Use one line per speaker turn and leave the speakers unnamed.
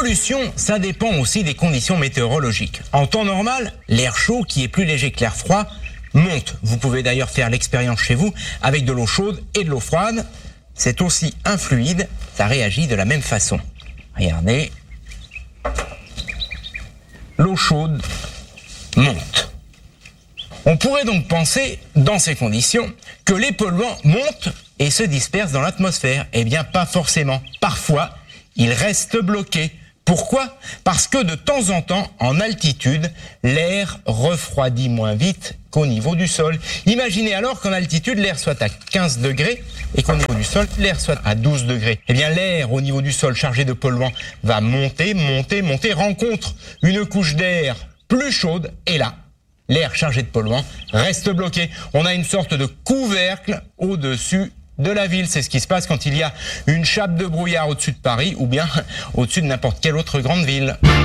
pollution, ça dépend aussi des conditions météorologiques. En temps normal, l'air chaud, qui est plus léger que l'air froid, monte. Vous pouvez d'ailleurs faire l'expérience chez vous avec de l'eau chaude et de l'eau froide. C'est aussi un fluide, ça réagit de la même façon. Regardez. L'eau chaude monte. On pourrait donc penser, dans ces conditions, que les polluants montent et se dispersent dans l'atmosphère. Eh bien, pas forcément. Parfois, ils restent bloqués. Pourquoi ? Parce que de temps en temps, en altitude, l'air refroidit moins vite qu'au niveau du sol. Imaginez alors qu'en altitude, l'air soit à 15 degrés et qu'au niveau du sol, l'air soit à 12 degrés. Eh bien, l'air au niveau du sol chargé de polluants va monter, rencontre une couche d'air plus chaude et là, l'air chargé de polluants reste bloqué. On a une sorte de couvercle au-dessus de la ville. C'est ce qui se passe quand il y a une chape de brouillard au-dessus de Paris ou bien au-dessus de n'importe quelle autre grande ville.